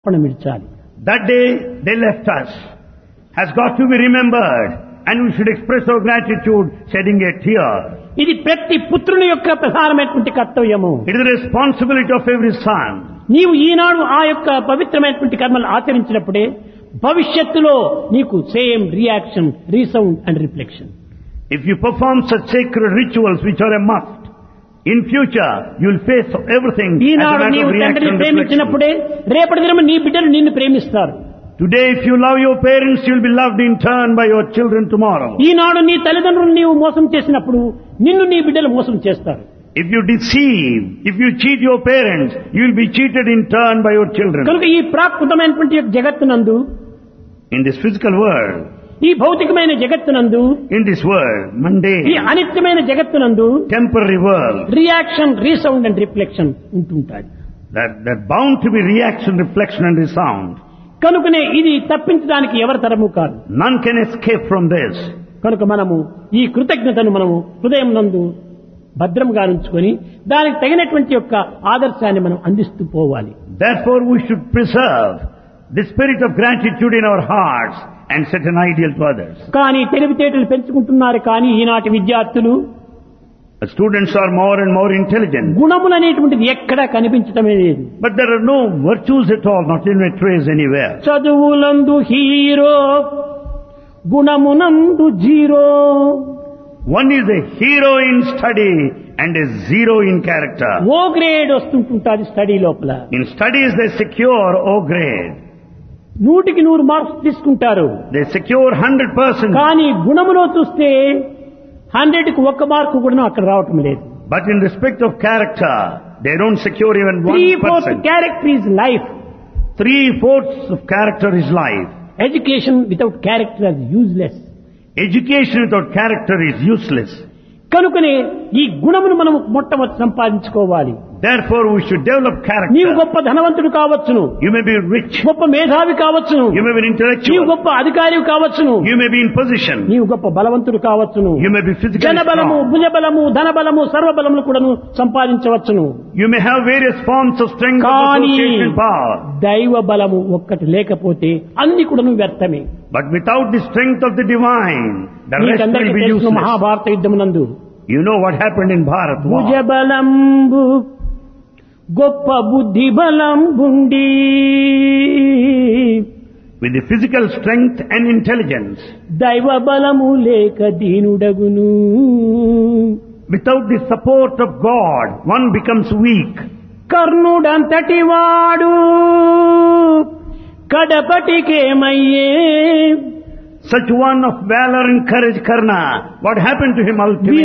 మిర్చాలి. That day they left us has got to be remembered, and we should express our gratitude shedding a tear. ఇది ప్రతి పుత్రుని యొక్క ప్రధానమైనటువంటి కర్తవ్యము. It is the responsibility of every son. నీవు ఈనాడు ఆ యొక్క పవిత్రమైనటువంటి కర్మలు ఆచరించినప్పుడే భవిష్యత్తులో నీకు same reaction, resound and reflection. If you perform such sacred rituals which are a must, in future you will face everything as a Eenadu matter నీవు of reaction తండ్రిని and reflection. ప్రేమించినప్పుడే రేపటి దినం నీ బిడ్డలు నిన్ను ప్రేమిస్తారు. Today if you love your parents, you will be loved in turn by your children tomorrow. ఈనాడు నీ తల్లిదండ్రులు నీవు మోసం చేసినప్పుడు నిన్ను నీ బిడ్డలు మోసం చేస్తారు. If you deceive, if you cheat your parents, you will be cheated in turn by your children. కనుక ఈ ప్రాకృతమైనటువంటి జగత్తునందు, In this physical world, ఈ భౌతికమైన జగత్తునందు, in this world, ఈ mundane, అనిత్యమైన జగత్తునందు temporary world, reaction, resound and reflection ఉంటుంటాయి. that bound to be reaction, reflection and resound. కనుకనే ఇది తప్పించడానికి ఎవరి తరము కాదు. None can escape from this. కనుక మనము ఈ కృతజ్ఞతను మనము హృదయం నందు భద్రంగా ఉంచుకొని దానికి తగినటువంటి యొక్క ఆదర్శాన్ని మనం అందిస్తూ పోవాలి. Therefore we should preserve the spirit of gratitude in our hearts and set an ideal to others. కానీ తెలివితేటలు పెంచుకుంటున్నారు, కానీ ఈనాటి విద్యార్థులు The students are more and more intelligent, గుణములు అనేటువంటిది ఎక్కడా కనిపించటమే లేదు. but there are no virtues at all, not even a trace anywhere. చదువులందు hero, గుణమునందు zero. One is a hero in study and a zero in character. Oh grade వస్తుంటుంటాది study లోపల. In studies they secure O grade. 100కి 100 marks తీసుకుంటారు. They secure 100%. కానీ గుణములో చూస్తే 100కి 1 mark కూడా అక్కడ రావటం లేదు. But in respect of character, they don't secure even 3/4 1%. Character is life. 3/4 of character is life. Education without character is useless. Education without character is useless. కనుకనే ఈ గుణమును మనం మొట్టమొదటి సంపాదించుకోవాలి. Therefore we should develop నీవు character. గొప్ప ధనవంతుడు కావచ్చును, You may be rich. గొప్ప మేధావి కావచ్చును, You may be నీవు intellectual. గొప్ప అధికారి కావచ్చును, You may be in position. నీవు గొప్ప బలవంతుడు కావచ్చును, You may be physically జనబలము, strong. భుజబలము, ధనబలము, సర్వబలము కూడాను సంపాదించవచ్చును. You may have various forms of strength, of కానీ association power. దైవ బలము ఒక్కటి లేకపోతే అన్ని కూడాను వ్యర్థమే. But without the strength of the divine, the rest will మీకందరికీ be తెలుసు useless. Mahabharata యుద్ధమునందు You know what happened in Bharat war. భుజబలంబు గొప్ప బుద్ధి బలంబుండి, With the physical strength and intelligence, దైవ బలము లేక దీనుడగును. without the support of God, one becomes weak. కర్ణుడంతటి వాడు కడపటికేమయ్యే, Such one of valor and courage, Karna, what happened to him ultimately?